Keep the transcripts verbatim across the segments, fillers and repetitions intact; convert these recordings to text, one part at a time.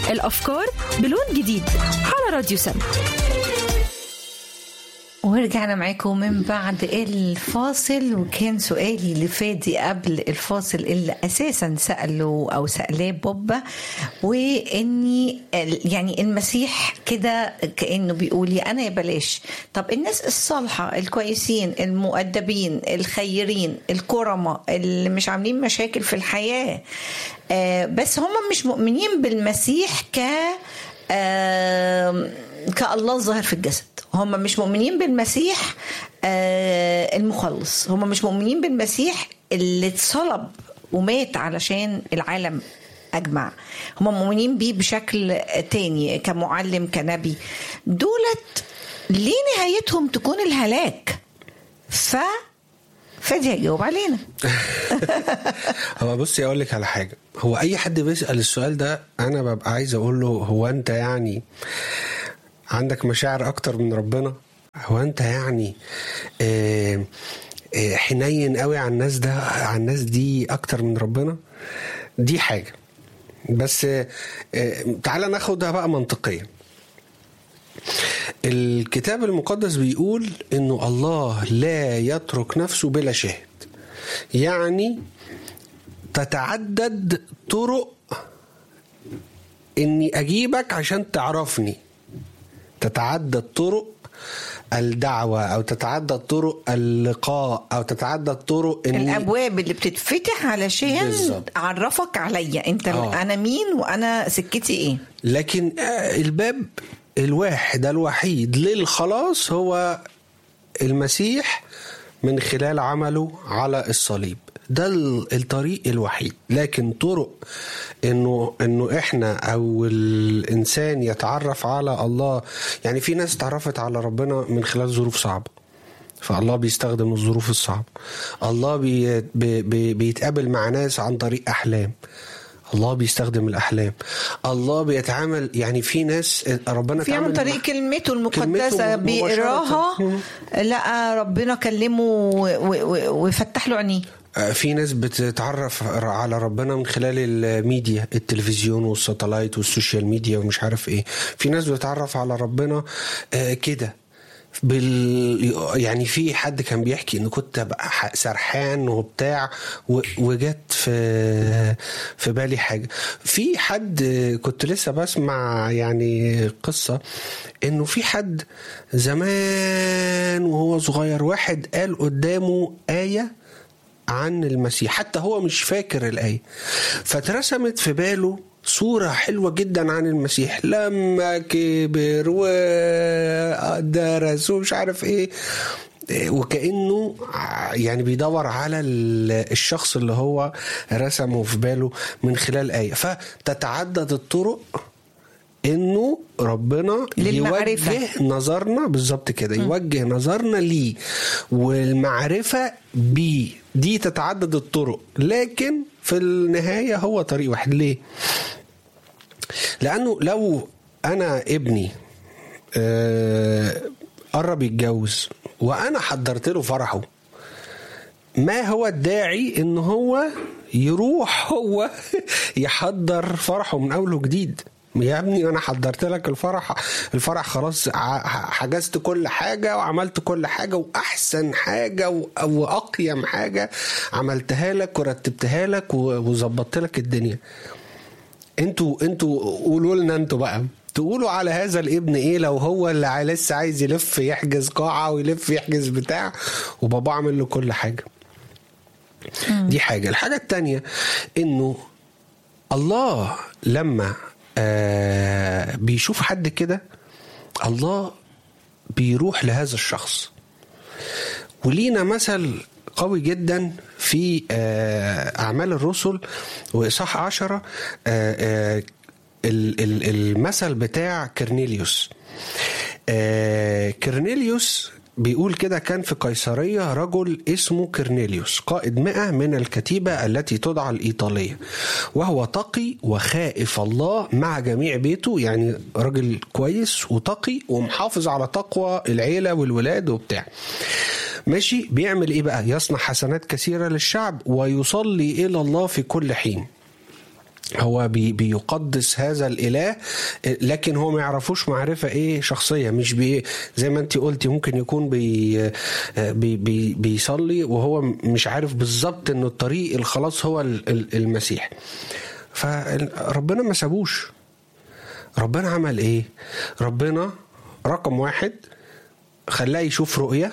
الأفكار بلون جديد على راديو سم. ورجعنا معاكم من بعد الفاصل، وكان سؤالي لفادي قبل الفاصل اللي أساسا سأله أو سألاه بوبا، وإني يعني المسيح كده كأنه بيقولي أنا يا بلاش، طب الناس الصالحة الكويسين المؤدبين الخيرين الكرماء اللي مش عاملين مشاكل في الحياة، آه بس هم مش مؤمنين بالمسيح ك آه كالله ظاهر في الجسد، هم مش مؤمنين بالمسيح آه المخلص، هم مش مؤمنين بالمسيح اللي اتصلب ومات علشان العالم أجمع، هم مؤمنين بيه بشكل تاني كمعلم كنبي. دولت ليه نهايتهم تكون الهلاك؟ ف فادي هيجاوب علينا. هو بصي اقول لك على حاجه، هو اي حد بيسال السؤال ده انا ببقى عايز اقول له هو انت يعني عندك مشاعر اكتر من ربنا؟ هو انت يعني آه آه حنين قوي على الناس ده على الناس دي اكتر من ربنا؟ دي حاجه. بس آه تعالى ناخدها بقى منطقيا. الكتاب المقدس بيقول انه الله لا يترك نفسه بلا شاهد، يعني تتعدد طرق اني اجيبك عشان تعرفني، تتعدد طرق الدعوة أو تتعدد طرق اللقاء أو تتعدد طرق الأبواب اللي بتتفتح علشان بالزبط. أعرفك عليا أنت آه. أنا مين وأنا سكتي إيه. لكن الباب الواحد الوحيد للخلاص هو المسيح من خلال عمله على الصليب، ده الطريق الوحيد. لكن طرق انه انه احنا او الانسان يتعرف على الله، يعني في ناس تعرفت على ربنا من خلال ظروف صعبة، فالله بيستخدم الظروف الصعبة. الله بي بي بيتقابل مع ناس عن طريق احلام، الله بيستخدم الأحلام. الله بيتعامل، يعني في ناس ربنا في عن طريق كلمته المقدسة بيقراها، لقى ربنا كلمه ويفتح له عينيه. في ناس بتتعرف على ربنا من خلال الميديا، التلفزيون والساتلايت والسوشيال ميديا ومش عارف ايه. في ناس بتتعرف على ربنا كده بال... يعني في حد كان بيحكي انه كنت سرحان وبتاع وجت في في بالي حاجه. في حد كنت لسه بسمع يعني قصه انه في حد زمان وهو صغير واحد قال قدامه آية عن المسيح، حتى هو مش فاكر الآية، فترسمت في باله صورة حلوة جدا عن المسيح لما كبر ودرس ومش عارف ايه، وكأنه يعني بيدور على الشخص اللي هو رسمه في باله من خلال آية. فتتعدد الطرق انه ربنا للمعرفة. يوجه نظرنا بالظبط كده، يوجه نظرنا ليه، والمعرفة بيه دي تتعدد الطرق، لكن في النهاية هو طريق واحد. ليه؟ لأنه لو أنا ابني آه قرب يتجوز وأنا حضرت له فرحه، ما هو الداعي إن هو يروح هو يحضر فرحه من أوله جديد؟ يا ابني أنا حضرت لك الفرح، الفرح خلاص حجزت كل حاجة وعملت كل حاجة، وأحسن حاجة وأقيم حاجة عملتها لك ورتبتها لك وزبطت لك الدنيا. انتوا انتوا قولوا لنا انتوا بقى تقولوا على هذا الابن ايه لو هو اللي لسه عايز يلف يحجز قاعة ويلف يحجز بتاع وبابا عمل له كل حاجة. دي حاجة. الحاجة التانية انه الله لما آه بيشوف حد كده الله بيروح لهذا الشخص. ولينا مثل قوي جدا في آه أعمال الرسل وإصحاح عشرة، آه آه المثل بتاع كرنيليوس. آه كرنيليوس بيقول كده: كان في قيصرية رجل اسمه كرنيليوس قائد مئة من الكتيبة التي تدعى الإيطالية، وهو تقي وخائف الله مع جميع بيته، يعني رجل كويس وتقي ومحافظ على تقوى العيلة والولاد وبتاع. ماشي، بيعمل ايه بقى؟ يصنع حسنات كثيرة للشعب ويصلي إلى الله في كل حين. هو بي بيقدس هذا الإله، لكن هو ما يعرفوش معرفة ايه شخصية. مش بي زي ما انت قلتي ممكن يكون بي بي بي بيصلي وهو مش عارف بالظبط انه الطريق الخلاص هو المسيح. فربنا ما سابوش. ربنا عمل ايه؟ ربنا رقم واحد خلاه يشوف رؤية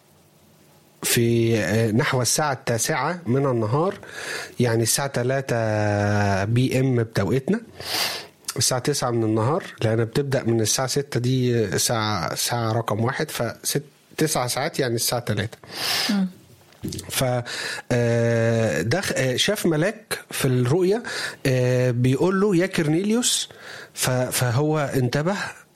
في نحو الساعة التاسعة من النهار، يعني الساعة ثلاثة بي ام بتوقيتنا، الساعة تسعة من النهار، لأنها بتبدأ من الساعة ستة، دي ساعة ساعة رقم واحد، فست تسعة ساعات يعني الساعة ثلاثة. ف شاف ملاك في الرؤية بيقول له يا كرنيليوس، فهو انتبه.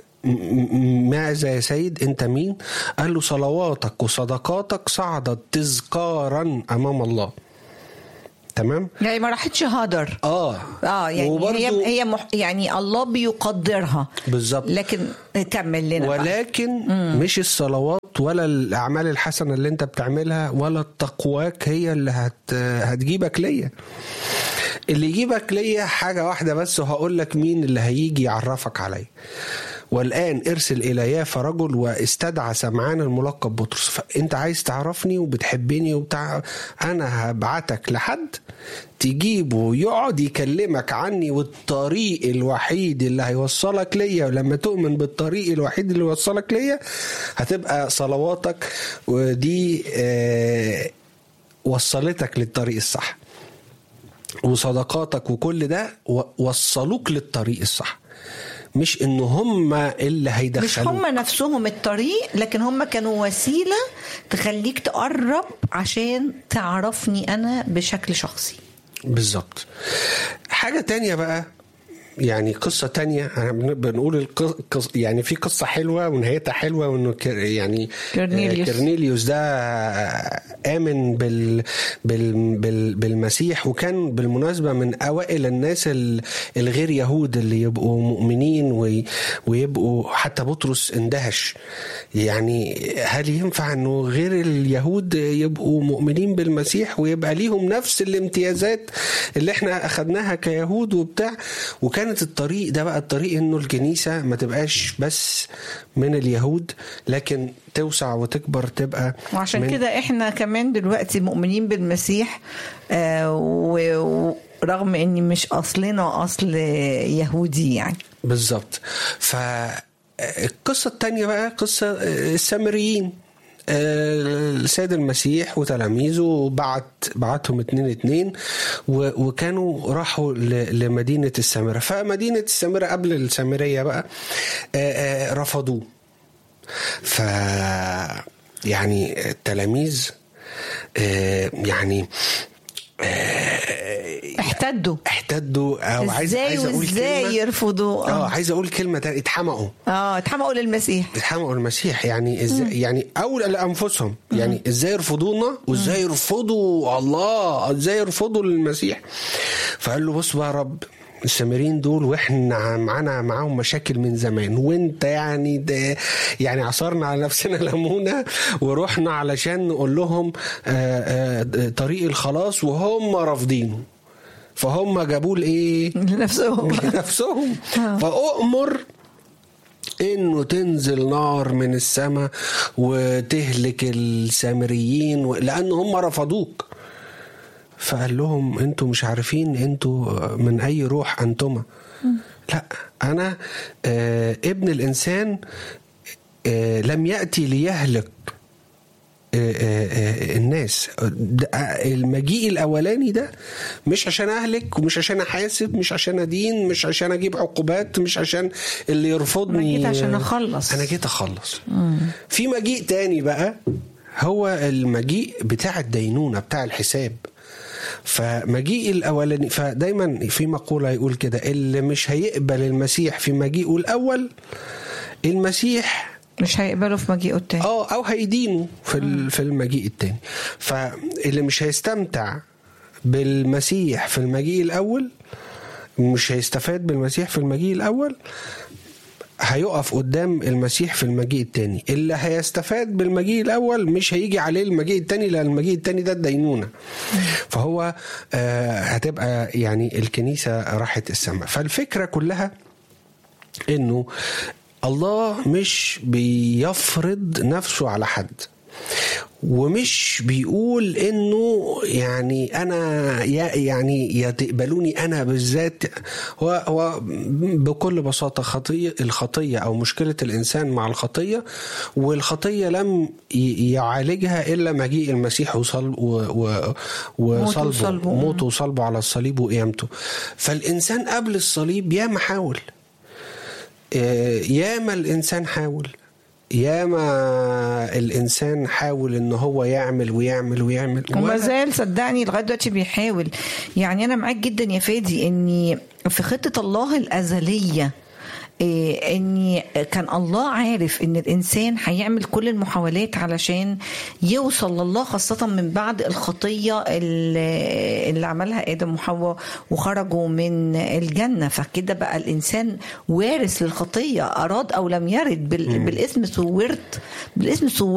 ماذا يا سيد؟ انت مين؟ قال له صلواتك وصدقاتك صعدت تذكارا امام الله. تمام، يعني ما راحتش هدر. اه اه يعني هي هي مح... يعني الله بيقدرها بالظبط. لكن كمل لنا ولكن بقى. مش الصلوات ولا الاعمال الحسنه اللي انت بتعملها ولا التقواك هي اللي هت... هتجيبك ليا. اللي يجيبك ليا حاجه واحده بس، وهقول لك مين اللي هيجي يعرفك علي. والآن ارسل إلى يافا رجل واستدعى سمعان الملقب بطرس. فأنت عايز تعرفني وبتحبني وبتاع، أنا هبعتك لحد تجيبه يقعد يكلمك عني، والطريق الوحيد اللي هيوصلك ليا، ولما تؤمن بالطريق الوحيد اللي يوصلك ليا هتبقى صلواتك، ودي آه وصلتك للطريق الصح، وصدقاتك وكل ده وصلوك للطريق الصح. مش انه هم اللي هيدخلوك، مش هم نفسهم الطريق، لكن هم كانوا وسيلة تخليك تقرب عشان تعرفني انا بشكل شخصي. بالظبط. حاجة تانية بقى، يعني قصة تانية بنقول القص... يعني في قصة حلوة ونهايتها حلوة، وانه كر... يعني كرنيليوس. كرنيليوس ده آمن بال... بال... بال... بالمسيح، وكان بالمناسبة من أوائل الناس الغير يهود اللي يبقوا مؤمنين وي... ويبقوا. حتى بطرس اندهش، يعني هل ينفع انه غير اليهود يبقوا مؤمنين بالمسيح ويبقى ليهم نفس الامتيازات اللي احنا أخدناها كيهود وبتاع؟ وكان كانت الطريق ده بقى الطريق انه الكنيسة ما تبقاش بس من اليهود، لكن توسع وتكبر تبقى. وعشان كده احنا كمان دلوقتي مؤمنين بالمسيح، آه ورغم اني مش اصلنا اصل يهودي يعني. بالظبط. فالقصة التانية بقى قصة السامريين. السيد المسيح وتلاميذه بعت بعتهم اتنين اتنين، وكانوا راحوا لمدينة السامرة. فمدينة السامرة قبل السامرية بقى رفضوه. ف يعني التلاميذ يعني احتدوا احتدوا او عايز عايز اقول ازاي يرفضوا اه عايز اقول كلمه تانية، اتحمقوا اه اتحمقوا للمسيح اتحمقوا للمسيح. يعني ازاي؟ يعني اول لانفسهم، يعني ازاي يرفضونا وازاي يرفضوا الله، ازاي يرفضوا المسيح. فقال له بص بقى يا رب، السامريين دول واحنا معانا معاهم مشاكل من زمان، وانت يعني ده يعني عصرنا على نفسنا ليمونه ورحنا علشان نقول لهم آآ آآ طريق الخلاص وهم رافضينه، فهم جابوا ايه لنفسهم لنفسهم فأؤمر انه تنزل نار من السماء وتهلك السامريين لان هم رفضوك. فقال لهم انتوا مش عارفين انتوا من اي روح انتما؟ لا، انا آه ابن الانسان آه لم يأتي ليهلك آه آه الناس. المجيء الاولاني ده مش عشان اهلك، ومش عشان احاسب، مش عشان ادين، مش عشان اجيب عقوبات، مش عشان اللي يرفضني. انا جيت عشان اخلص انا جيت اخلص. مم. في مجيء تاني بقى، هو المجيء بتاع الدينونة، بتاع الحساب. فمجيء الأولاني، فدايما في مقولة يقول كده، اللي مش هيقبل المسيح في مجيئه الأول، المسيح مش هيقبله في مجيئه التاني، اه او هيدينه في في المجيء التاني. فاللي مش هيستمتع بالمسيح في المجيء الأول، مش هيستفاد بالمسيح في المجيء الأول، هيقف قدام المسيح في المجيء التاني. اللي هيستفاد بالمجيء الأول مش هيجي عليه المجيء التاني، لأن المجيء التاني ده الدينونة. فهو آه هتبقى يعني الكنيسة راحت السماء. فالفكرة كلها إنه الله مش بيفرض نفسه على حد، ومش بيقول انه يعني انا يعني يتقبلوني انا بالذات. هو هو بكل بساطه خطيه الخطيه او مشكله الانسان مع الخطيه، والخطيه لم يعالجها الا مجيء المسيح وصلب وصلبه موته وصلبه على الصليب وقيامته. فالانسان قبل الصليب ياما حاول، ياما الانسان حاول ياما الإنسان حاول إن هو يعمل ويعمل ويعمل وما زال صدقني لغاية دلوقتي بيحاول. يعني أنا معاك جدا يا فادي إني في خطة الله الأزلية إيه إني كان الله عارف إن الإنسان هيعمل كل المحاولات علشان يوصل لله، خاصة من بعد الخطية اللي, اللي عملها آدم وحواء وخرجوا من الجنة. فكده بقى الإنسان وارث للخطية، أراد أو لم يرد بالاسم صورت بالاسم صورت